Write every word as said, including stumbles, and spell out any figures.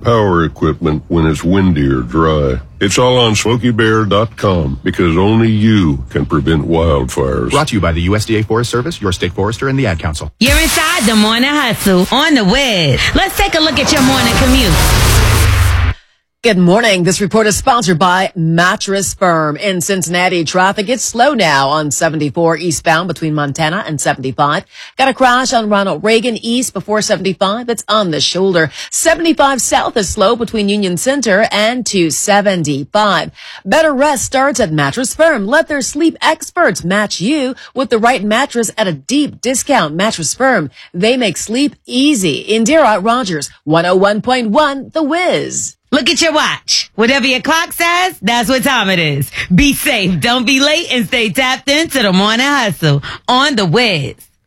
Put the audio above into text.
power equipment when it's windy or dry. It's all on Smokey Bear dot com because only you can prevent wildfires. Brought to you by the U S D A Forest Service, your state forester, and the Ad Council. You're inside the Morning Hustle on the Wiz. Let's take a look at your morning commute. Good morning. This report is sponsored by Mattress Firm. In Cincinnati, traffic is slow now on seventy-four eastbound between Montana and seventy-five. Got a crash on Ronald Reagan east before seventy-five. It's on the shoulder. seventy-five south is slow between Union Center and two seventy-five. Better rest starts at Mattress Firm. Let their sleep experts match you with the right mattress at a deep discount. Mattress Firm. They make sleep easy. Indira Rogers, one oh one point one, The Wiz. Look at your watch. Whatever your clock says, that's what time it is. Be safe, don't be late, and stay tapped into the Morning Hustle on the Wiz.